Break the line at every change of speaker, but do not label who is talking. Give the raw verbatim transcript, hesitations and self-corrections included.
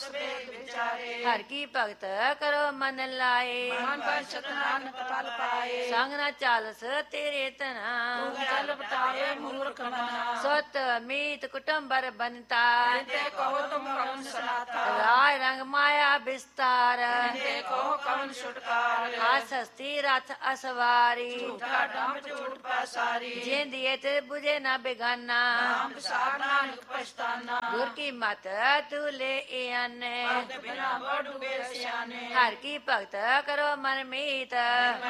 ਆਪਸ ਵੇਦ ਵਿਚਾਰੇ
ਹਰ ਕੀ ਭਗਤ ਕਰੋ ਮਨ ਲਾਏ
ਮਨ ਬਖਸ਼ਤ ਨਾਨਕ ਫਲ ਪਾਏ
ਸੰਗ ਨਾ ਚਾਲਸ ਤੇਰੇ ਤਨਾ
ਤੂੰ ਜਲ ਬਟਾਏ ਮੂਰਖ ਮਨਾ
ਸਤ ਮੀਤ ਕੁਟੰਬਰ ਬਨਤਾ
ਤੇ ਕਹੋ ਤੁਮ ਕਵਨ ਸਨਾਤਾ
ਰਾਜ ਰੰਗ ਮਾਇਆ ਬਿਸਤਾਰ
ਤੇ ਕਹੋ ਕਵਨ ਛੁਟਕਾਰ
ਹਾਸ ਹਸਤੀ ਰਥ ਅਸਵਾਰੀ
ਝੂਠਾ ਡੰਬ ਝੂਠ ਪਾਸਾਰੀ
ਜਿੰਦੀਏ ਤੇ ਬੁਝੇ ਨਾ ਬੇਗਾਨਾ
ਨਾਮ ਸਾਰ ਨਾਨਕ ਪਛਤਾਨਾ
ਗੁਰ ਕੀ ਮਤ ਤੂੰ ਲੈ ਆਨੇ
ਭਗਤ ਬਿਨਾ ਵਡੂਗੇ ਸਿਆਣੇ
ਹਰ ਕੀ ਭਗਤ ਕਰੋ ਮਨ ਮੀਤ